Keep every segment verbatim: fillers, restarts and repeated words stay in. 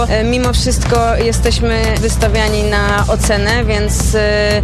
Mimo wszystko jesteśmy wystawiani na ocenę, więc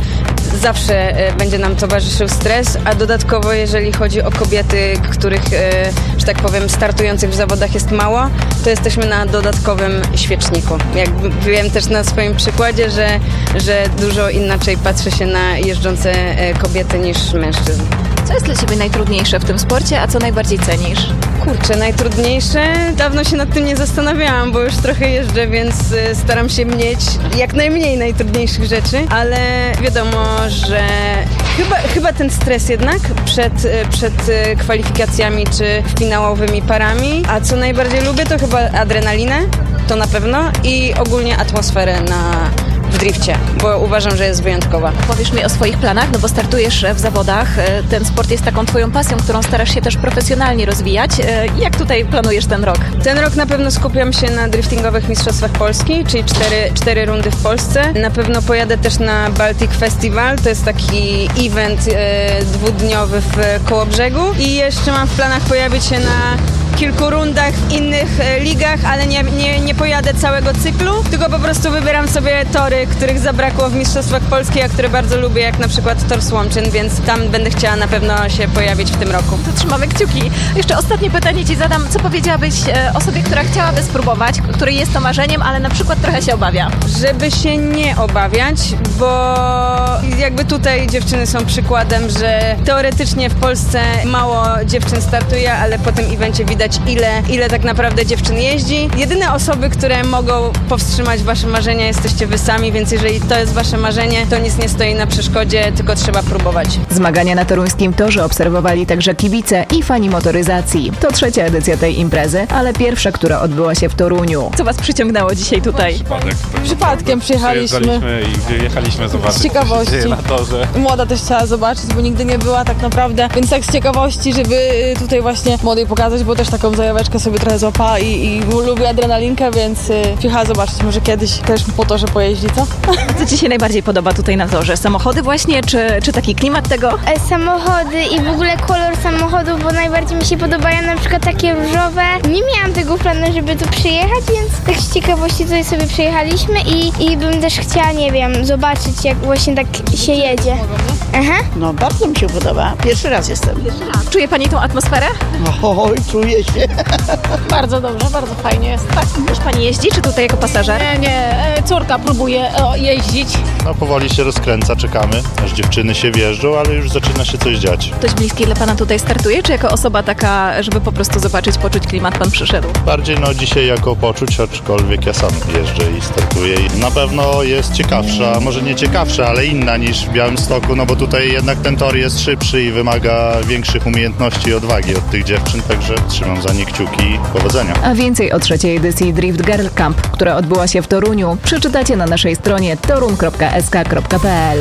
zawsze będzie nam towarzyszył stres, a dodatkowo jeżeli chodzi o kobiety, których, że tak powiem, startujących w zawodach jest mało, to jesteśmy na dodatkowym świeczniku. Jak wiem też na swoim przykładzie, że, że dużo inaczej patrzy się na jeżdżące kobiety niż mężczyzn. Co jest dla Ciebie najtrudniejsze w tym sporcie, a co najbardziej cenisz? Kurczę, najtrudniejsze? Dawno się nad tym nie zastanawiałam, bo już trochę jeżdżę, więc staram się mieć jak najmniej najtrudniejszych rzeczy, ale wiadomo, że chyba, chyba ten stres jednak przed, przed kwalifikacjami czy finałowymi parami, a co najbardziej lubię, to chyba adrenalinę, to na pewno, i ogólnie atmosferę na w drifcie, bo uważam, że jest wyjątkowa. Powiesz mi o swoich planach, no bo startujesz w zawodach. Ten sport jest taką Twoją pasją, którą starasz się też profesjonalnie rozwijać. Jak tutaj planujesz ten rok? Ten rok na pewno skupiam się na driftingowych mistrzostwach Polski, czyli cztery, cztery rundy w Polsce. Na pewno pojadę też na Baltic Festival, to jest taki event e, dwudniowy w Kołobrzegu, i jeszcze mam w planach pojawić się na kilku rundach w innych e, ligach, ale nie, nie, nie pojadę całego cyklu, tylko po prostu wybieram sobie tory, których zabrakło w Mistrzostwach Polski, a które bardzo lubię, jak na przykład tor Słomczyn, więc tam będę chciała na pewno się pojawić w tym roku. To trzymamy kciuki. Jeszcze ostatnie pytanie Ci zadam. Co powiedziałabyś e, osobie, która chciałaby spróbować, której jest to marzeniem, ale na przykład trochę się obawia? Żeby się nie obawiać, bo jakby tutaj dziewczyny są przykładem, że teoretycznie w Polsce mało dziewczyn startuje, ale po tym evencie widać, ile, ile tak naprawdę dziewczyn jeździ. Jedyne osoby, które mogą powstrzymać Wasze marzenia, jesteście Wy sami, więc jeżeli to jest Wasze marzenie, to nic nie stoi na przeszkodzie, tylko trzeba próbować. Zmagania na toruńskim torze obserwowali także kibice i fani motoryzacji. To trzecia edycja tej imprezy, ale pierwsza, która odbyła się w Toruniu. Co Was przyciągnęło dzisiaj tutaj? Przypadek. Przypadkiem przyjechaliśmy. I jechaliśmy zobaczyć, z ciekawości. co się dzieje na torze. Młoda też chciała zobaczyć, bo nigdy nie była tak naprawdę, więc tak z ciekawości, żeby tutaj właśnie młodej pokazać, bo też taką zajaweczkę sobie trochę złapała i, i lubi adrenalinkę, więc y, przyjechała zobaczyć, może kiedyś też po torze pojeździ, co? Co Ci się najbardziej podoba tutaj na torze? Samochody właśnie, czy, czy taki klimat tego? E, samochody i w ogóle kolor samochodów, bo najbardziej mi się podobają na przykład takie różowe. Nie miałam tego planu, żeby tu przyjechać, więc tak z ciekawości tutaj sobie przyjechaliśmy i, i bym też chciała, nie wiem, zobaczyć, jak właśnie tak się jedzie. Aha. No bardzo mi się podoba. Pierwszy raz jestem. Pierwszy raz. Czuje Pani tą atmosferę? Oj, czuję się. Bardzo dobrze, bardzo fajnie jest. Tak. Już Pani jeździ, czy tutaj jako pasażer? Nie, nie, córka próbuje o, jeździć. No powoli się rozkręca, czekamy, aż dziewczyny się wjeżdżą, ale już zaczyna się coś dziać. Ktoś bliski dla Pana tutaj startuje, czy jako osoba taka, żeby po prostu zobaczyć, poczuć klimat, Pan przyszedł? Bardziej no dzisiaj jako poczuć, aczkolwiek ja sam jeżdżę i startuję i na pewno jest ciekawsza, może nie ciekawsza, ale inna niż w Białymstoku, no bo tutaj jednak ten tor jest szybszy i wymaga większych umiejętności i odwagi od tych dziewczyn, także trzymam za nie kciuki i powodzenia. A więcej o trzeciej edycji Drift Girl Camp, która odbyła się w Toruniu, przeczytacie na naszej stronie torun kropka s k kropka p l.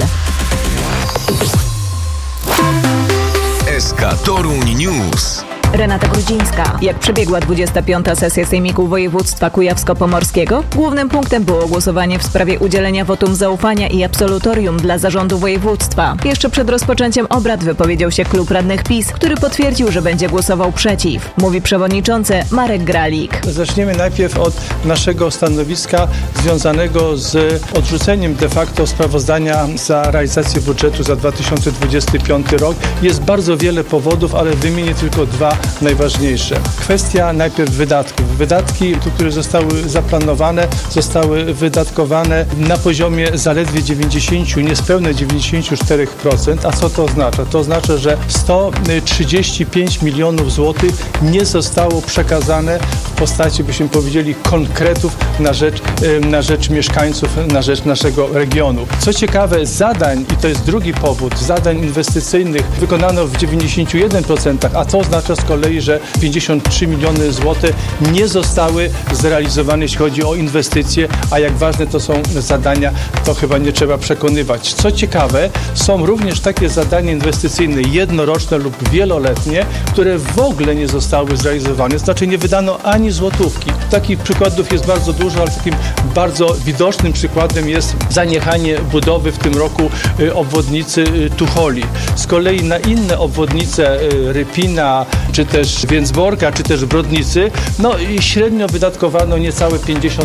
S K Toruń News. Renata Grudzińska. Jak przebiegła dwudziesta piąta sesja Sejmiku Województwa Kujawsko-Pomorskiego? Głównym punktem było głosowanie w sprawie udzielenia wotum zaufania i absolutorium dla zarządu województwa. Jeszcze przed rozpoczęciem obrad wypowiedział się klub radnych PiS, który potwierdził, że będzie głosował przeciw. Mówi przewodniczący Marek Gralik. Zaczniemy najpierw od naszego stanowiska związanego z odrzuceniem de facto sprawozdania za realizację budżetu za dwa tysiące dwudziesty piąty rok. Jest bardzo wiele powodów, ale wymienię tylko dwa najważniejsze. Kwestia najpierw wydatków. Wydatki, które zostały zaplanowane, zostały wydatkowane na poziomie zaledwie dziewięćdziesiąt, niespełna dziewięćdziesiąt cztery procent. A co to oznacza? To oznacza, że sto trzydzieści pięć milionów złotych nie zostało przekazane w postaci, byśmy powiedzieli, konkretów na rzecz, na rzecz mieszkańców, na rzecz naszego regionu. Co ciekawe, zadań, i to jest drugi powód, zadań inwestycyjnych wykonano w dziewięćdziesięciu jeden procentach, a co oznacza z kolei, że pięćdziesiąt trzy miliony złotych nie zostały zrealizowane, jeśli chodzi o inwestycje, a jak ważne to są zadania, to chyba nie trzeba przekonywać. Co ciekawe, są również takie zadania inwestycyjne jednoroczne lub wieloletnie, które w ogóle nie zostały zrealizowane, znaczy nie wydano ani złotówki. Takich przykładów jest bardzo dużo, ale takim bardzo widocznym przykładem jest zaniechanie budowy w tym roku obwodnicy Tucholi. Z kolei na inne obwodnice Rypina, czy też Więcborka, czy też Brodnicy, no i średnio wydatkowano niecałe pięćdziesiąt